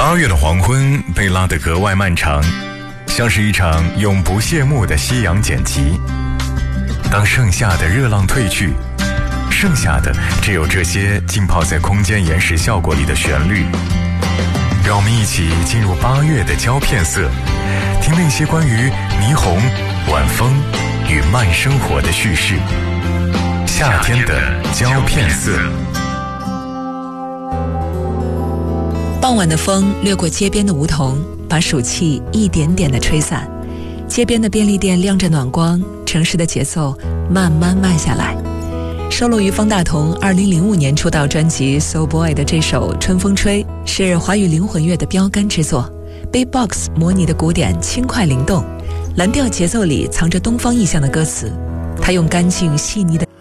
8月的黄昏被拉得格外漫长，像是一场永不谢幕的夕阳剪辑。当盛夏的热浪退去，剩下的只有这些浸泡在空间延时效果里的旋律。让我们一起进入8月的胶片色，听那些关于霓虹、晚风与慢生活的叙事。夏天的胶片色。 傍晚的风掠过街边的梧桐，把暑气一点点地吹散。街边的便利店亮着暖光，城市的节奏慢慢慢下来。收录于方大同2005年出道专辑《So Boy》的这首《春风吹》是华语灵魂乐的标杆之作，被 Box 模拟的鼓点轻快灵动，蓝调节奏里藏着东方意象的歌词。他用干净细腻的